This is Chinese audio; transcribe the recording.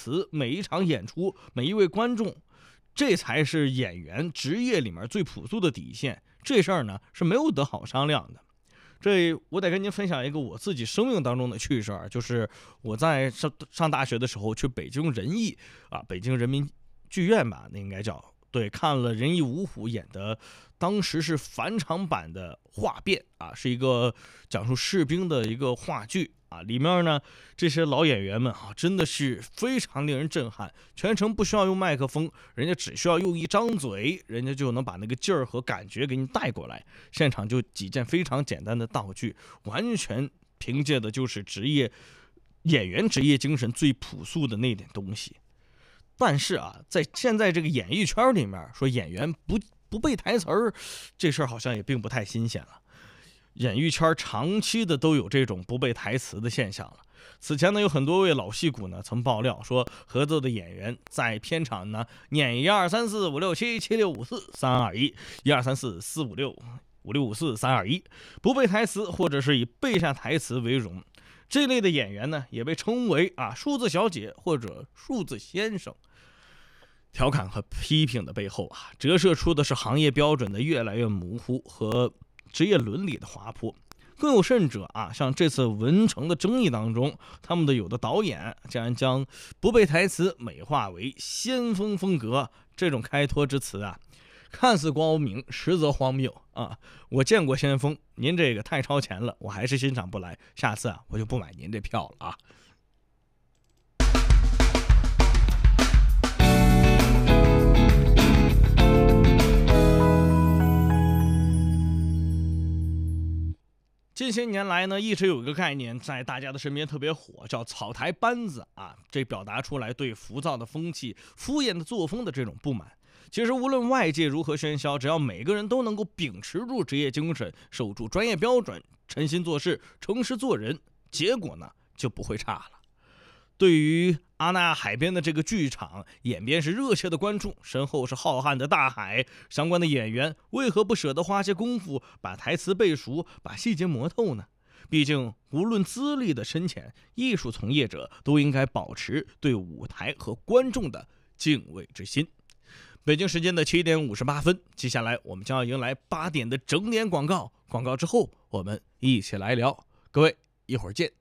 词、每一场演出、每一位观众，这才是演员职业里面最朴素的底线。这事儿呢是没有得好商量的。这我得跟您分享一个我自己生命当中的趣事儿，就是我在上大学的时候去北京人艺北京人民剧院吧，那应该叫对，看了人艺五虎演的，当时是返场版的话变是一个讲述士兵的一个话剧里面呢这些老演员们真的是非常令人震撼，全程不需要用麦克风，人家只需要用一张嘴，人家就能把那个劲儿和感觉给你带过来。现场就几件非常简单的道具，完全凭借的就是演员职业精神最朴素的那点东西。但是在现在这个演艺圈里面，说演员不背台词儿，这事儿好像也并不太新鲜了。演艺圈长期的都有这种不背台词的现象了。此前呢，有很多位老戏骨呢曾爆料说，合作的演员在片场呢念1 2 3 4 5 6 7 7 6 5 4 3 2 1 1 2 3 4 4 5 6 5 6 5 4 3 2 1，不背台词或者是以背下台词为荣。这类的演员呢，也被称为数字小姐或者数字先生。调侃和批评的背后折射出的是行业标准的越来越模糊和职业伦理的滑坡。更有甚者像这次文成的争议当中，他们的有的导演竟然将不背台词美化为先锋风格，这种开脱之词看似光明，实则荒谬我见过先锋，您这个太超前了，我还是欣赏不来，下次我就不买您这票了近些年来呢，一直有一个概念在大家的身边特别火，叫草台班子这表达出来对浮躁的风气、敷衍的作风的这种不满。其实无论外界如何喧嚣，只要每个人都能够秉持住职业精神，守住专业标准，诚心做事，诚实做人，结果呢就不会差了。对于阿那亚海边的这个剧场，演边是热切的观众，身后是浩瀚的大海，相关的演员为何不舍得花些功夫把台词背熟，把细节磨透呢？毕竟无论资历的深浅，艺术从业者都应该保持对舞台和观众的敬畏之心。北京时间的7点58分，接下来我们将要迎来8点的整点广告，广告之后我们一起来聊，各位一会儿见。